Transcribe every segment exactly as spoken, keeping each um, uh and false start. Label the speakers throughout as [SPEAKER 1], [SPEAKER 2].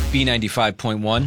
[SPEAKER 1] B ninety-five point one.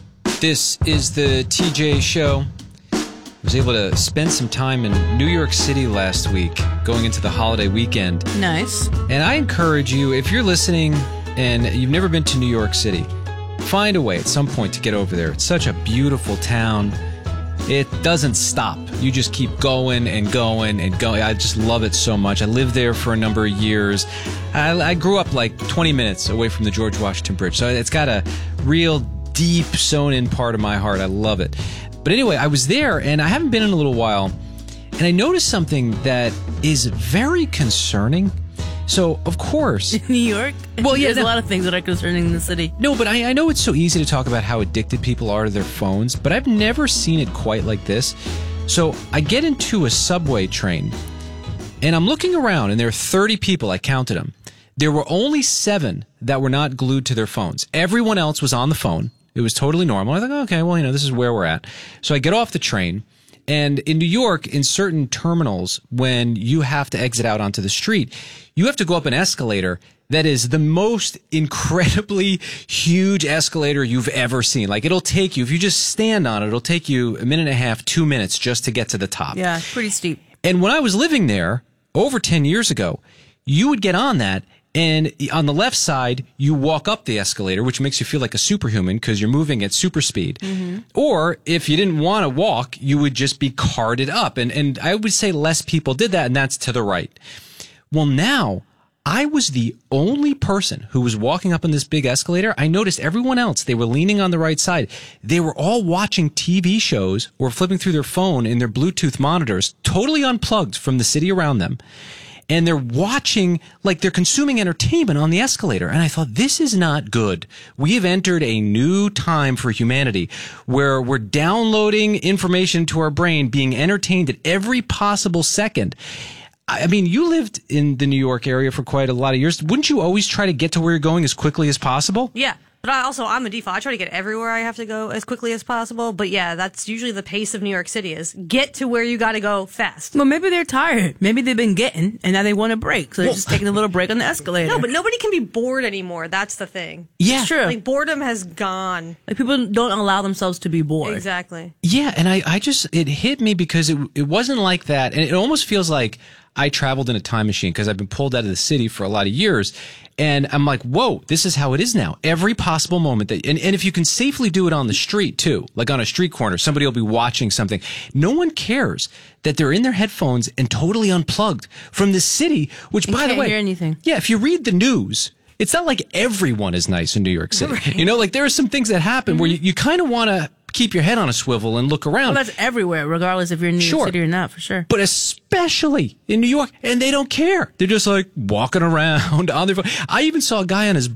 [SPEAKER 1] This is the T J Show. I was able to spend some time in New York City last week, going into the holiday weekend.
[SPEAKER 2] Nice.
[SPEAKER 1] And I encourage you, if you're listening and you've never been to New York City, find a way at some point to get over there. It's such a beautiful town. It doesn't stop. You just keep going and going and going. I just love it so much. I lived there for a number of years. I, I grew up like twenty minutes away from the George Washington Bridge, so it's got a real deep sewn-in part of my heart. I love it. But anyway, I was there, and I haven't been in a little while, and I noticed something that is very concerning. So, of course...
[SPEAKER 2] New York?
[SPEAKER 1] Well, yeah,
[SPEAKER 2] There's
[SPEAKER 1] no,
[SPEAKER 2] a lot of things that are concerning in the city.
[SPEAKER 1] No, but I, I know it's so easy to talk about how addicted people are to their phones, but I've never seen it quite like this. So, I get into a subway train, and I'm looking around, and there are thirty people. I counted them. There were only seven that were not glued to their phones. Everyone else was on the phone. It was totally normal. I thought, okay, well, you know, this is where we're at. So I get off the train, and in New York, in certain terminals, when you have to exit out onto the street, you have to go up an escalator that is the most incredibly huge escalator you've ever seen. Like, it'll take you, if you just stand on it, it'll take you a minute and a half, two minutes just to get to the top.
[SPEAKER 2] Yeah, it's pretty steep.
[SPEAKER 1] And when I was living there over ten years ago, you would get on that, and on the left side, you walk up the escalator, which makes you feel like a superhuman because you're moving at super speed. Mm-hmm. Or if you didn't want to walk, you would just be carted up. And, and I would say less people did that, and that's to the right. Well, now, I was the only person who was walking up on this big escalator. I noticed everyone else, they were leaning on the right side. They were all watching T V shows or flipping through their phone in their Bluetooth monitors, totally unplugged from the city around them. And they're watching, like they're consuming entertainment on the escalator. And I thought, this is not good. We have entered a new time for humanity where we're downloading information to our brain, being entertained at every possible second. I mean, you lived in the New York area for quite a lot of years. Wouldn't you always try to get to where you're going as quickly as possible?
[SPEAKER 3] Yeah. But I also, I'm a default. I try to get everywhere I have to go as quickly as possible. But yeah, that's usually the pace of New York City is get to where you got to go fast.
[SPEAKER 2] Well, maybe they're tired. Maybe they've been getting, and now they want a break. So they're
[SPEAKER 1] Well,
[SPEAKER 2] just taking a little break on the escalator.
[SPEAKER 3] No, but nobody can be bored anymore. That's the thing.
[SPEAKER 1] Yeah.
[SPEAKER 2] It's true.
[SPEAKER 3] Like, boredom has gone.
[SPEAKER 2] Like, people don't allow themselves to be bored.
[SPEAKER 3] Exactly.
[SPEAKER 1] Yeah, and I, I just, it hit me because it, it wasn't like that. And it almost feels like I traveled in a time machine because I've been pulled out of the city for a lot of years. And I'm like, whoa, this is how it is now. Every possible moment that, and, and if you can safely do it on the street too, like on a street corner, somebody will be watching something. No one cares that they're in their headphones and totally unplugged from the city, which
[SPEAKER 2] You
[SPEAKER 1] by the
[SPEAKER 2] can't
[SPEAKER 1] way,
[SPEAKER 2] hear anything.
[SPEAKER 1] Yeah, if you read the news, it's not like everyone is nice in New York City.
[SPEAKER 3] Right.
[SPEAKER 1] You know, like there are some things that happen
[SPEAKER 2] Mm-hmm.
[SPEAKER 1] where you, you kind of want to keep your head on a swivel and look around.
[SPEAKER 2] Well, that's everywhere, regardless if you're in New
[SPEAKER 1] Sure.
[SPEAKER 2] York City or not, for sure.
[SPEAKER 1] But especially in New York, and they don't care. They're just like walking around on their phone. I even saw a guy on his